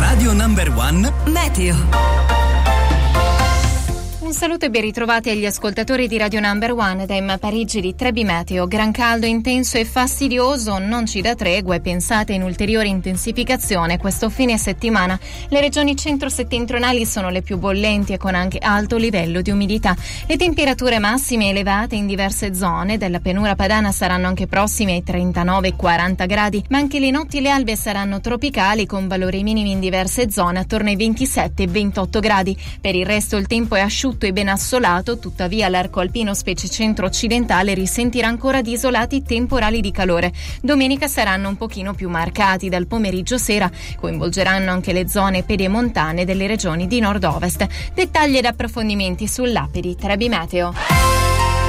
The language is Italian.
Radio Number One Meteo. Un saluto e ben ritrovati agli ascoltatori di Radio Number One da Emma Parigi di Trebi Meteo. Gran caldo intenso e fastidioso non ci dà tregua e pensate in ulteriore intensificazione questo fine settimana. Le regioni centro-settentrionali sono le più bollenti e con anche alto livello di umidità. Le temperature massime elevate in diverse zone della pianura padana saranno anche prossime ai 39-40 gradi, ma anche le notti e le albe saranno tropicali con valori minimi in diverse zone attorno ai 27-28 gradi. Per il resto il tempo è asciutto e ben assolato, tuttavia l'arco alpino specie centro-occidentale risentirà ancora di isolati temporali di calore. Domenica saranno un pochino più marcati dal pomeriggio sera, coinvolgeranno anche le zone pedemontane delle regioni di nord-ovest. Dettagli ed approfondimenti sull'app di Trebi Meteo.